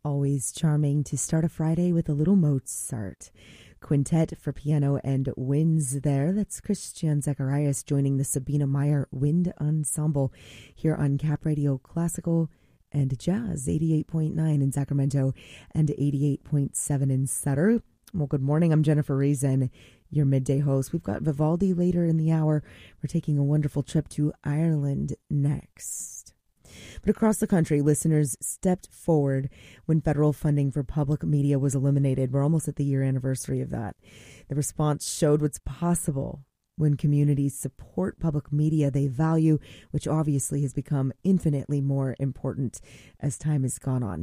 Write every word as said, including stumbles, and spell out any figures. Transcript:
Always charming to start a Friday with a little Mozart. Quintet for piano and winds there. That's Christian Zacharias joining the Sabina Meyer Wind Ensemble here on Cap Radio Classical and Jazz, eighty-eight point nine in Sacramento and eighty-eight point seven in Sutter. Well, good morning. I'm Jennifer Reason, your midday host. We've got Vivaldi later in the hour. We're taking a wonderful trip to Ireland next. But across the country, listeners stepped forward when federal funding for public media was eliminated. We're almost at the year anniversary of that. The response showed what's possible when communities support public media they value, which obviously has become infinitely more important as time has gone on.